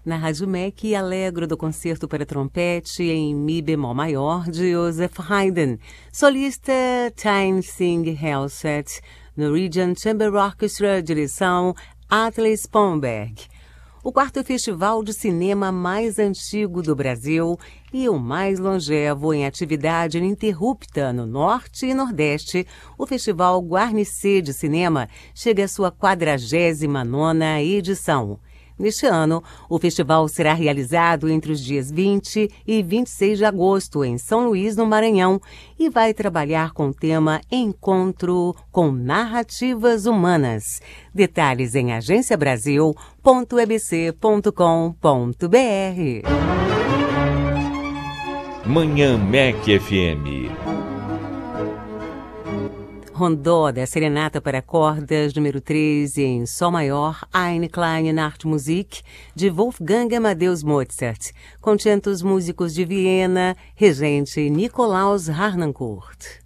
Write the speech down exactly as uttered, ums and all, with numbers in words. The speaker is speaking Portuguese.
Na Rádio M E C, Allegro do Concerto para Trompete em Mi bemol maior de Joseph Haydn. Solista Tyne Singh Helset. Norwegian Chamber Orchestra, direção Atle Spomberg. O quarto festival de cinema mais antigo do Brasil e o mais longevo em atividade ininterrupta no Norte e Nordeste, o Festival Guarnicê de Cinema chega à sua quadragésima nona edição. Neste ano, o festival será realizado entre os dias vinte e vinte e seis de agosto em São Luís, no Maranhão, e vai trabalhar com o tema Encontro com Narrativas Humanas. Detalhes em agência brasil ponto e b c ponto com ponto b r. Manhã M E C F M. Rondó, da Serenata para Cordas, número três, em Sol maior, Eine kleine Nachtmusik, de Wolfgang Amadeus Mozart, com tantos músicos de Viena, regente Nikolaus Harnoncourt.